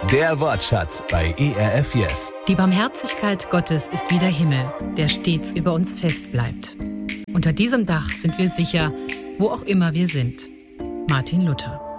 Der Wortschatz bei ERF Yes. Die Barmherzigkeit Gottes ist wie der Himmel, der stets über uns fest bleibt. Unter diesem Dach sind wir sicher, wo auch immer wir sind. Martin Luther.